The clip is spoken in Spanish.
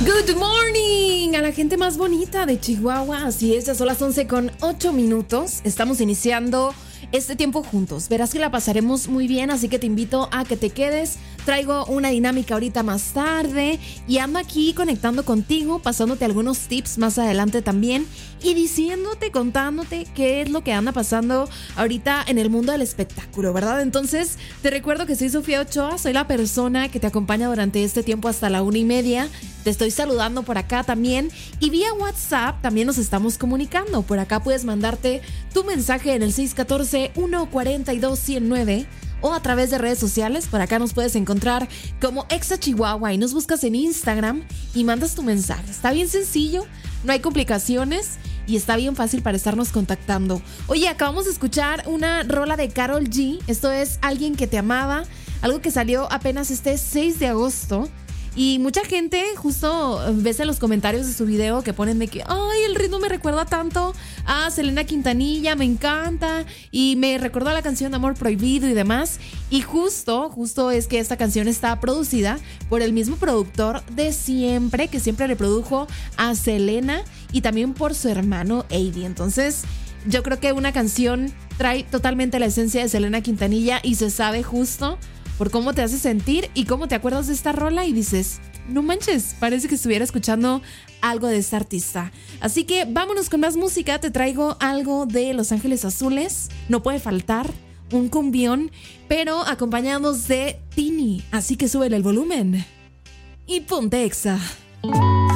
Good morning a la gente más bonita de Chihuahua. Así es, ya son las 11:08. Estamos iniciando este tiempo juntos. Verás que la pasaremos muy bien, así que te invito a que te quedes. Traigo una dinámica ahorita más tarde y ando aquí conectando contigo, pasándote algunos tips más adelante también y diciéndote, contándote qué es lo que anda pasando ahorita en el mundo del espectáculo, ¿verdad? Entonces, te recuerdo que soy Sofía Ochoa, soy la persona que te acompaña durante este tiempo hasta la 1:30. Te estoy saludando por acá también y vía WhatsApp también nos estamos comunicando. Por acá puedes mandarte tu mensaje en el 614-142-109 o a través de redes sociales. Por acá nos puedes encontrar como Exa Chihuahua y nos buscas en Instagram y mandas tu mensaje. Está bien sencillo, no hay complicaciones y está bien fácil para estarnos contactando. Oye, acabamos de escuchar una rola de Karol G. Esto es Alguien que te amaba, algo que salió apenas este 6 de agosto. Y mucha gente justo ves en los comentarios de su video que ponen de que ay, el ritmo me recuerda tanto a Selena Quintanilla, me encanta y me recordó a la canción de Amor Prohibido y demás. Y justo es que esta canción está producida por el mismo productor de siempre, que siempre le produjo a Selena, y también por su hermano Eddie. Entonces yo creo que una canción trae totalmente la esencia de Selena Quintanilla y se sabe justo por cómo te hace sentir y cómo te acuerdas de esta rola y dices, no manches, parece que estuviera escuchando algo de esta artista. Así que vámonos con más música. Te traigo algo de Los Ángeles Azules, no puede faltar, un cumbión, pero acompañados de Tini. Así que súbele el volumen y ponte Exa.